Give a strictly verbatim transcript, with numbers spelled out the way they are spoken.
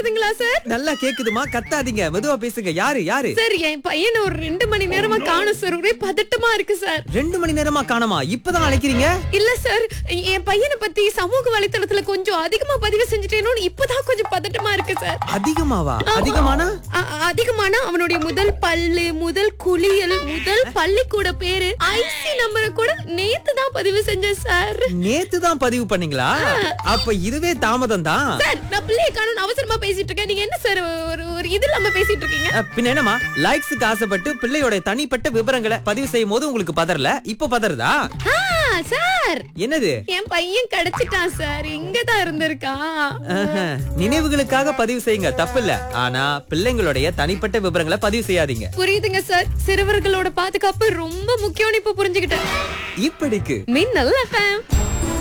கேக்குதுங்களா சார்? நல்லா கேக்குதுமா, கத்தாதீங்க, மெதுவா பேசுங்க. யாரு யாரு? சார் என் பையனை ஒரு ரெண்டு மணி நேரமா காணும் சார். ஒரே பதட்டமா இருக்கு சார். ரெண்டு மணி நேரமா காணோமா? இப்பதான் அழைக்கிறீங்க? இல்ல சார், என் பையனை பத்தி சமூக வலைத்தளத்துல கொஞ்சம் அதிகமா பதிவு செஞ்சுட்டேனோன்னு இப்பதான் கொஞ்சம் பதட்டமா இருக்கு சார். அதிகமாவா? அதிகமானா? அ- அதிகமானா அவனுடைய முதல் பல்லு, முதல் குளியல், முதல் பள்ளிக்கூட பேரு, ஐசி நம்பரை கூட நேத்து தான் பதிவு செஞ்சேன் சார். நேத்து தான் பதிவு பண்ணீங்களா? அப்ப இதுவே தாமதம் தான். சார் நான் பிள்ளைய காணும் அவசரமா பேசிட்டு இருக்கேன். நீங்க என்ன சார் ஒரு ஒரு இது இல்லாம பேசிட்டு இருக்கீங்க? அஹ், பின்ன என்னமா, லைக்ஸுக்கு ஆசைப்பட்டு பிள்ளையோட தனிப்பட்ட விவரங்களை பதிவு செய்யும் போது உங்களுக்கு பதறல, இப்ப பதறதா? ஆ, சார் என்னது? என் பையன் கிடைச்சிட்டான் சார். இங்கதான் இருந்திருக்கான். ஆஹா, நினைவுகளுக்காக பதிவு செய்யுங்க, தப்பில்ல. ஆனா பிள்ளைங்களுடைய தனிப்பட்ட விவரங்களை பதிவு செய்யாதீங்க. புரியுதுங்க சார். சிறுவர்களோட பாதுகாப்பு ரொம்ப முக்கியம்னு இப்ப புரிஞ்சுக்கிட்டேன். இப்படிக்கு மின்னல் எஃப்எம்.